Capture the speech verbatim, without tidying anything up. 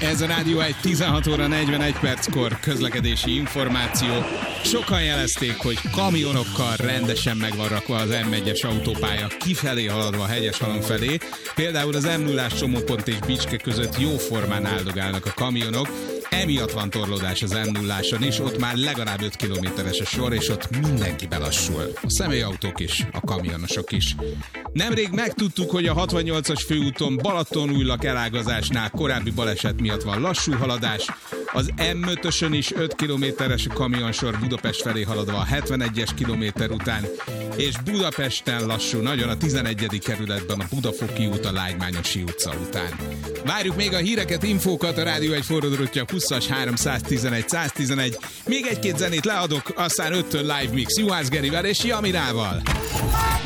Ez a Rádió egy tizenhat óra negyvenegy perckor közlekedési információ. Sokan jelezték, hogy kamionokkal rendesen meg van rakva az em egyes autópálya kifelé haladva a Hegyeshalom felé. Például az em nullás csomópont és Bicske között jóformán áldogálnak a kamionok. Emiatt van torlódás az em nulláson is, ott már legalább öt kilométeres a sor, és ott mindenki belassul. A személyautók is, a kamionosok is. Nemrég megtudtuk, hogy a hatvannyolcas főúton Balatonújlak elágazásnál korábbi baleset miatt van lassú haladás. Az em ötösön is öt kilométeres a kamionsor Budapest felé haladva a hetvenegyes kilométer után, és Budapesten lassú nagyon a tizenegyedik kerületben a Budafoki út a Lágymányosi utca után. Várjuk még a híreket, infókat, a Rádió egy forradórottja huszas háromszáztizenegy száztizenegy. Még egy-két zenét leadok, aztán öttől live mix Juhász Gerivel és Jamirával.